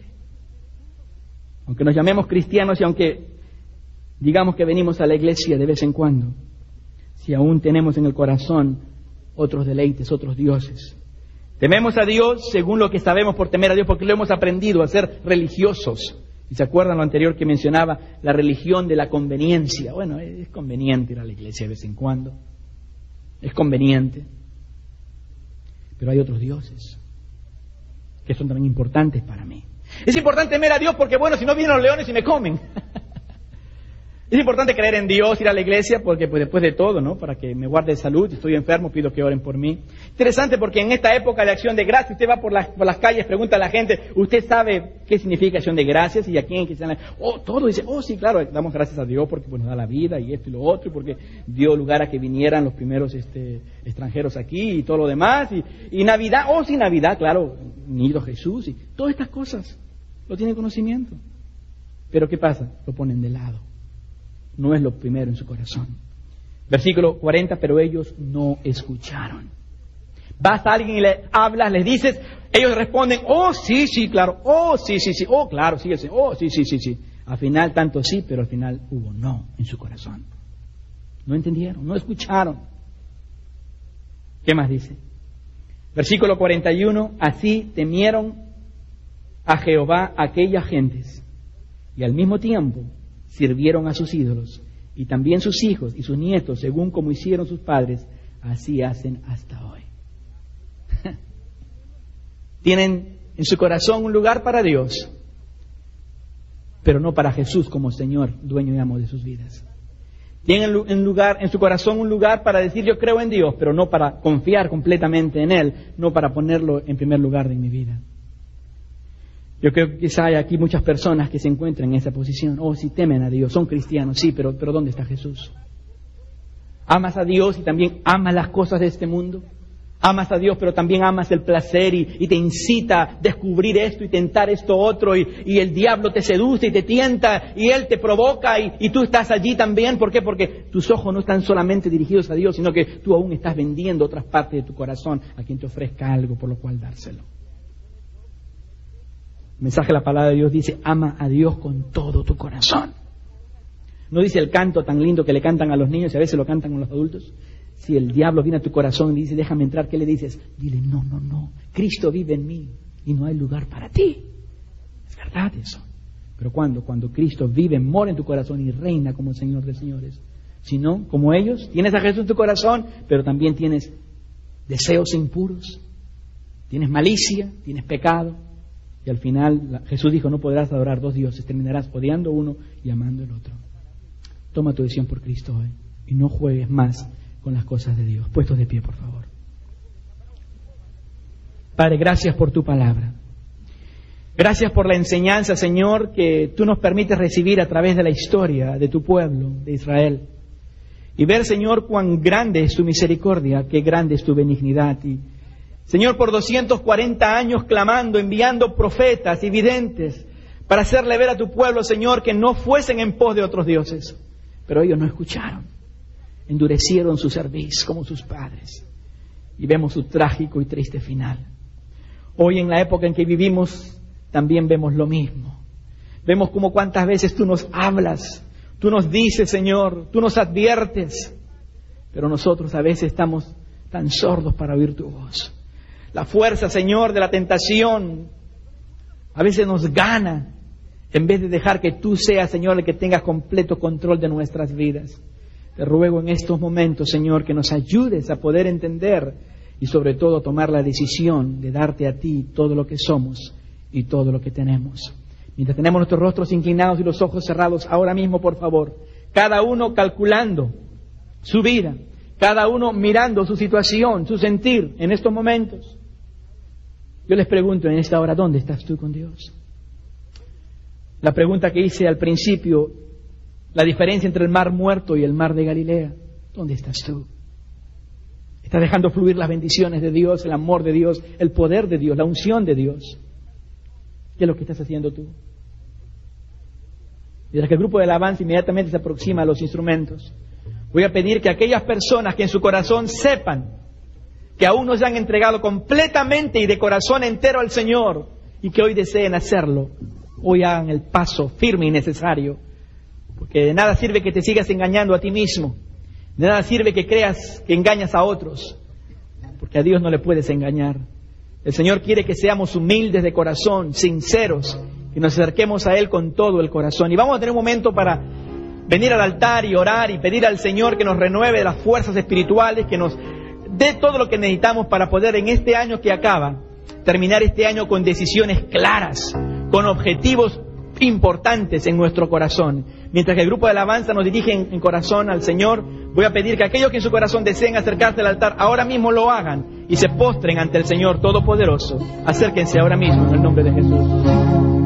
Aunque nos llamemos cristianos y aunque digamos que venimos a la iglesia de vez en cuando, si aún tenemos en el corazón otros deleites, otros dioses. Tememos a Dios según lo que sabemos por temer a Dios, porque lo hemos aprendido a ser religiosos. ¿Y se acuerdan lo anterior que mencionaba? La religión de la conveniencia. Bueno, es conveniente ir a la iglesia de vez en cuando. Es conveniente. Pero hay otros dioses que son también importantes para mí. Es importante temer a Dios porque, bueno, si no vienen los leones y me comen. Es importante creer en Dios, ir a la iglesia, porque pues, después de todo, ¿no? Para que me guarde salud, si estoy enfermo, pido que oren por mí. Interesante porque en esta época de acción de gracias, usted va por las calles, pregunta a la gente, ¿usted sabe qué significa acción de gracias? Y a quién, todo dice, sí, claro, damos gracias a Dios porque pues, nos da la vida y esto y lo otro, y porque dio lugar a que vinieran los primeros extranjeros aquí y todo lo demás. Y Navidad, sí, Navidad, claro, nido Jesús y todas estas cosas, lo tienen conocimiento. Pero ¿qué pasa? Lo ponen de lado. No es lo primero en su corazón. Versículo 40, pero ellos no escucharon. Vas a alguien y le hablas, les dices, ellos responden, sí, claro, sí, claro, sí, sí. Al final, tanto sí, pero al final hubo no en su corazón. No entendieron, no escucharon. ¿Qué más dice? Versículo 41, así temieron a Jehová aquellas gentes, y al mismo tiempo sirvieron a sus ídolos, y también sus hijos y sus nietos, según como hicieron sus padres, así hacen hasta hoy. Tienen en su corazón un lugar para Dios, pero no para Jesús como Señor, dueño y amo de sus vidas. Tienen en su corazón un lugar para decir yo creo en Dios, pero no para confiar completamente en Él, no para ponerlo en primer lugar de mi vida. Yo creo que quizá hay aquí muchas personas que se encuentran en esa posición. Sí temen a Dios, son cristianos, sí, pero ¿dónde está Jesús? ¿Amas a Dios y también amas las cosas de este mundo? Amas a Dios, pero también amas el placer y te incita a descubrir esto y tentar esto otro y el diablo te seduce y te tienta y él te provoca y tú estás allí también. ¿Por qué? Porque tus ojos no están solamente dirigidos a Dios, sino que tú aún estás vendiendo otras partes de tu corazón a quien te ofrezca algo por lo cual dárselo. El mensaje de la palabra de Dios dice, ama a Dios con todo tu corazón. No dice el canto tan lindo que le cantan a los niños y a veces lo cantan a los adultos. Si el diablo viene a tu corazón y dice, déjame entrar, ¿qué le dices? Dile, no, Cristo vive en mí y no hay lugar para ti. Es verdad eso. Pero cuando Cristo vive, mora en tu corazón y reina como el Señor de señores. Si no, como ellos, tienes a Jesús en tu corazón, pero también tienes deseos impuros, tienes malicia, tienes pecado. Y al final Jesús dijo, no podrás adorar dos dioses, terminarás odiando uno y amando el otro. Toma tu decisión por Cristo hoy y no juegues más con las cosas de Dios. Puestos de pie, por favor. Padre, gracias por tu palabra. Gracias por la enseñanza, Señor, que tú nos permites recibir a través de la historia de tu pueblo, de Israel. Y ver, Señor, cuán grande es tu misericordia, qué grande es tu benignidad. Y Señor, por 240 años clamando, enviando profetas y videntes para hacerle ver a tu pueblo, Señor, que no fuesen en pos de otros dioses. Pero ellos no escucharon. Endurecieron su cerviz como sus padres. Y vemos su trágico y triste final. Hoy en la época en que vivimos, también vemos lo mismo. Vemos como cuántas veces tú nos hablas, tú nos dices, Señor, tú nos adviertes. Pero nosotros a veces estamos tan sordos para oír tu voz. La fuerza, Señor, de la tentación a veces nos gana en vez de dejar que tú seas, Señor, el que tengas completo control de nuestras vidas. Te ruego en estos momentos, Señor, que nos ayudes a poder entender y sobre todo tomar la decisión de darte a ti todo lo que somos y todo lo que tenemos. Mientras tenemos nuestros rostros inclinados y los ojos cerrados, ahora mismo, por favor, cada uno calculando su vida, cada uno mirando su situación, su sentir en estos momentos. Yo les pregunto en esta hora, ¿dónde estás tú con Dios? La pregunta que hice al principio, la diferencia entre el mar muerto y el mar de Galilea, ¿dónde estás tú? ¿Estás dejando fluir las bendiciones de Dios, el amor de Dios, el poder de Dios, la unción de Dios? ¿Qué es lo que estás haciendo tú? Mientras que el grupo de alabanza inmediatamente se aproxima a los instrumentos, voy a pedir que aquellas personas que en su corazón sepan que aún no se han entregado completamente y de corazón entero al Señor y que hoy deseen hacerlo, hoy hagan el paso firme y necesario, porque de nada sirve que te sigas engañando a ti mismo, de nada sirve que creas que engañas a otros, porque a Dios no le puedes engañar. El Señor quiere que seamos humildes de corazón, sinceros, y nos acerquemos a Él con todo el corazón. Y vamos a tener un momento para venir al altar y orar y pedir al Señor que nos renueve las fuerzas espirituales, que nos dé todo lo que necesitamos para poder en este año que acaba, terminar este año con decisiones claras, con objetivos importantes en nuestro corazón. Mientras que el grupo de alabanza nos dirige en corazón al Señor, voy a pedir que aquellos que en su corazón deseen acercarse al altar, ahora mismo lo hagan y se postren ante el Señor Todopoderoso. Acérquense ahora mismo en el nombre de Jesús.